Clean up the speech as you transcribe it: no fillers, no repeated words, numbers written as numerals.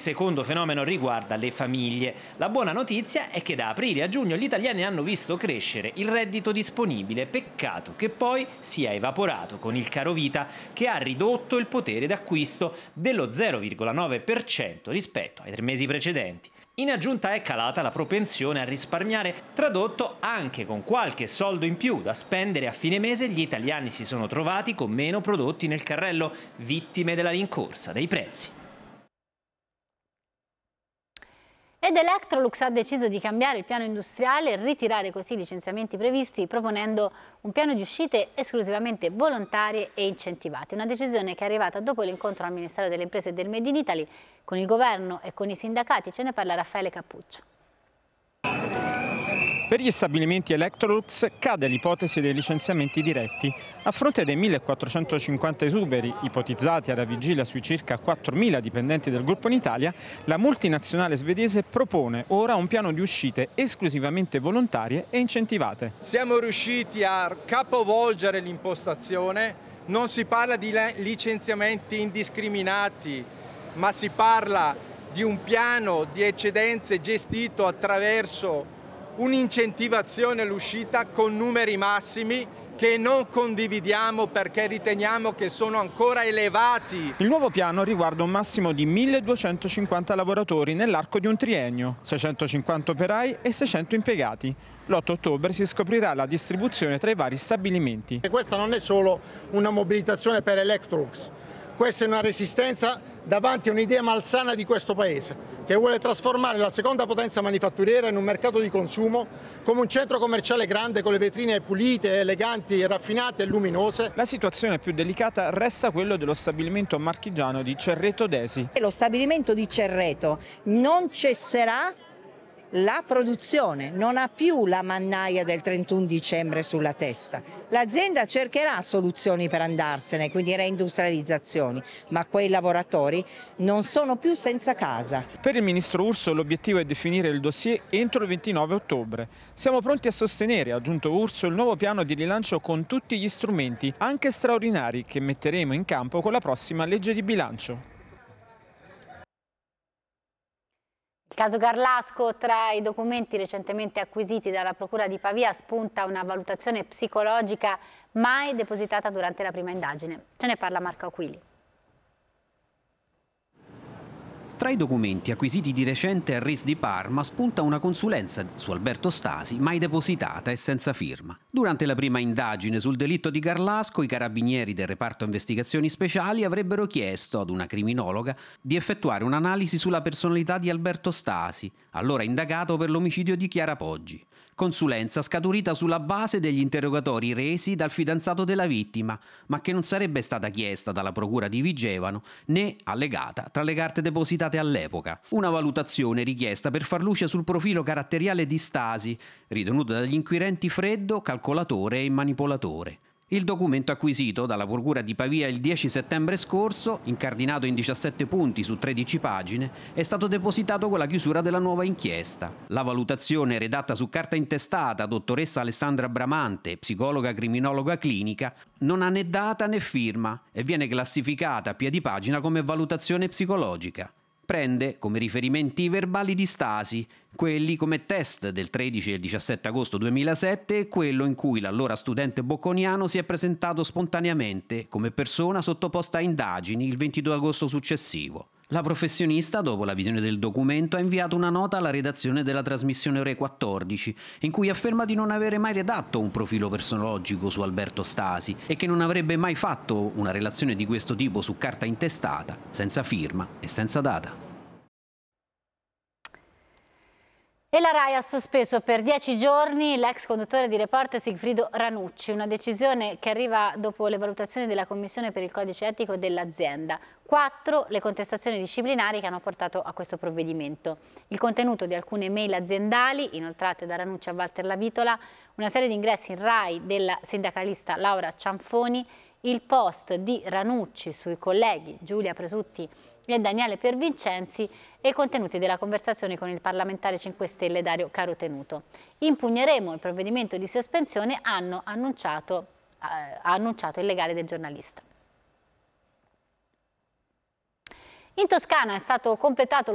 secondo fenomeno riguarda le famiglie. La buona notizia è che da aprile a giugno gli italiani hanno visto crescere il reddito disponibile, peccato che poi sia evaporato con il carovita che ha ridotto il potere d'acquisto dello 0,9% rispetto ai 3 mesi precedenti. In aggiunta è calata la propensione a risparmiare, tradotto anche con qualche soldo in più da spendere a fine mese gli italiani si sono trovati con meno prodotti nel carrello, vittime della rincorsa dei prezzi. Ed Electrolux ha deciso di cambiare il piano industriale e ritirare così i licenziamenti previsti, proponendo un piano di uscite esclusivamente volontarie e incentivate. Una decisione che è arrivata dopo l'incontro al Ministero delle Imprese e del Made in Italy con il governo e con i sindacati. Ce ne parla Raffaele Cappuccio. Per gli stabilimenti Electrolux cade l'ipotesi dei licenziamenti diretti. A fronte dei 1.450 esuberi ipotizzati alla vigilia sui circa 4.000 dipendenti del gruppo in Italia, la multinazionale svedese propone ora un piano di uscite esclusivamente volontarie e incentivate. Siamo riusciti a capovolgere l'impostazione, non si parla di licenziamenti indiscriminati, ma si parla di un piano di eccedenze gestito attraverso un'incentivazione all'uscita con numeri massimi che non condividiamo perché riteniamo che sono ancora elevati. Il nuovo piano riguarda un massimo di 1.250 lavoratori nell'arco di un triennio, 650 operai e 600 impiegati. L'8 ottobre si scoprirà la distribuzione tra i vari stabilimenti. E questa non è solo una mobilitazione per Electrolux, questa è una resistenza davanti a un'idea malsana di questo Paese, che vuole trasformare la seconda potenza manifatturiera in un mercato di consumo come un centro commerciale grande con le vetrine pulite, eleganti, raffinate e luminose. La situazione più delicata resta quello dello stabilimento marchigiano di Cerreto Desi. Lo stabilimento di Cerreto non cesserà la produzione, non ha più la mannaia del 31 dicembre sulla testa. L'azienda cercherà soluzioni per andarsene, quindi reindustrializzazioni, ma quei lavoratori non sono più senza casa. Per il ministro Urso l'obiettivo è definire il dossier entro il 29 ottobre. Siamo pronti a sostenere, ha aggiunto Urso, il nuovo piano di rilancio con tutti gli strumenti, anche straordinari, che metteremo in campo con la prossima legge di bilancio. Il caso Garlasco, tra i documenti recentemente acquisiti dalla Procura di Pavia spunta una valutazione psicologica mai depositata durante la prima indagine. Ce ne parla Marco Aquili. Tra i documenti acquisiti di recente al RIS di Parma spunta una consulenza su Alberto Stasi mai depositata e senza firma. Durante la prima indagine sul delitto di Garlasco, i carabinieri del reparto investigazioni speciali avrebbero chiesto ad una criminologa di effettuare un'analisi sulla personalità di Alberto Stasi, allora indagato per l'omicidio di Chiara Poggi. Consulenza scaturita sulla base degli interrogatori resi dal fidanzato della vittima, ma che non sarebbe stata chiesta dalla Procura di Vigevano né allegata tra le carte depositate all'epoca. Una valutazione richiesta per far luce sul profilo caratteriale di Stasi, ritenuto dagli inquirenti freddo, calcolatore e manipolatore. Il documento acquisito dalla Procura di Pavia il 10 settembre scorso, incardinato in 17 punti su 13 pagine, è stato depositato con la chiusura della nuova inchiesta. La valutazione, redatta su carta intestata, dottoressa Alessandra Bramante, psicologa criminologa clinica, non ha né data né firma e viene classificata a piedi pagina come valutazione psicologica. Prende come riferimenti i verbali di Stasi, quelli come test del 13 e il 17 agosto 2007 e quello in cui l'allora studente bocconiano si è presentato spontaneamente come persona sottoposta a indagini il 22 agosto successivo. La professionista, dopo la visione del documento, ha inviato una nota alla redazione della trasmissione Ore 14, in cui afferma di non avere mai redatto un profilo personologico su Alberto Stasi e che non avrebbe mai fatto una relazione di questo tipo su carta intestata, senza firma e senza data. E la RAI ha sospeso per 10 giorni l'ex conduttore di Report Sigfrido Ranucci, una decisione che arriva dopo le valutazioni della Commissione per il Codice Etico dell'azienda. 4 le contestazioni disciplinari che hanno portato a questo provvedimento. Il contenuto di alcune mail aziendali inoltrate da Ranucci a Walter Lavitola, una serie di ingressi in RAI della sindacalista Laura Cianfoni, il post di Ranucci sui colleghi Giulia Presutti e Daniele Piervincenzi e i contenuti della conversazione con il parlamentare 5 Stelle Dario Carotenuto. Impugneremo il provvedimento di sospensione, ha annunciato il legale del giornalista. In Toscana è stato completato